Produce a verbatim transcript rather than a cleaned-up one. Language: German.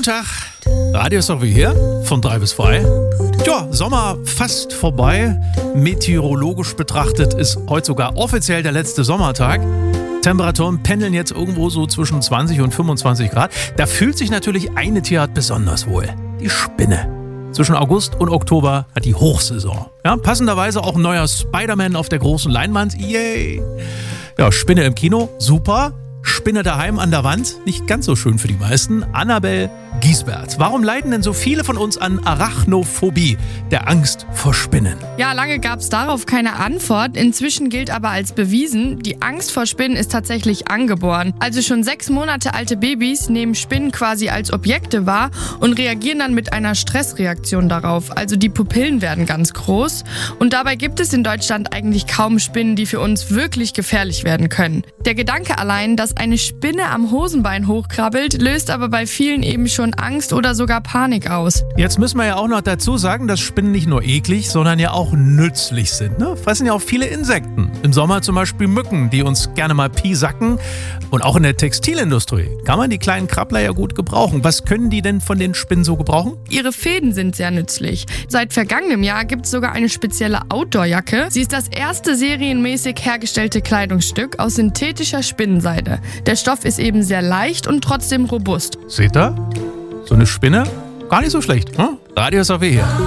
Tag, Radio ist auch wie hier, von drei bis frei. Ja, Sommer fast vorbei. Meteorologisch betrachtet ist heute sogar offiziell der letzte Sommertag. Temperaturen pendeln jetzt irgendwo so zwischen zwanzig und fünfundzwanzig Grad. Da fühlt sich natürlich eine Tierart besonders wohl. Die Spinne. Zwischen August und Oktober hat die Hochsaison. Ja, passenderweise auch ein neuer Spider-Man auf der großen Leinwand. Yay! Ja, Spinne im Kino, super. Spinne daheim an der Wand, nicht ganz so schön für die meisten. Annabel Giesbert. Warum leiden denn so viele von uns an Arachnophobie, der Angst vor Spinnen? Ja, lange gab es darauf keine Antwort. Inzwischen gilt aber als bewiesen, die Angst vor Spinnen ist tatsächlich angeboren. Also schon sechs Monate alte Babys nehmen Spinnen quasi als Objekte wahr und reagieren dann mit einer Stressreaktion darauf. Also die Pupillen werden ganz groß. Und dabei gibt es in Deutschland eigentlich kaum Spinnen, die für uns wirklich gefährlich werden können. Der Gedanke allein, dass eine Spinne am Hosenbein hochkrabbelt, löst aber bei vielen eben schon Angst oder sogar Panik aus. Jetzt müssen wir ja auch noch dazu sagen, dass Spinnen nicht nur eklig, sondern ja auch nützlich sind. Ne? Fressen ja auch viele Insekten. Im Sommer zum Beispiel Mücken, die uns gerne mal piesacken. Und auch in der Textilindustrie kann man die kleinen Krabbler ja gut gebrauchen. Was können die denn von den Spinnen so gebrauchen? Ihre Fäden sind sehr nützlich. Seit vergangenem Jahr gibt es sogar eine spezielle Outdoor-Jacke. Sie ist das erste serienmäßig hergestellte Kleidungsstück aus synthetischer Spinnenseide. Der Stoff ist eben sehr leicht und trotzdem robust. Seht ihr? So eine Spinne? Gar nicht so schlecht. Hm? Radio ist auch wie hier.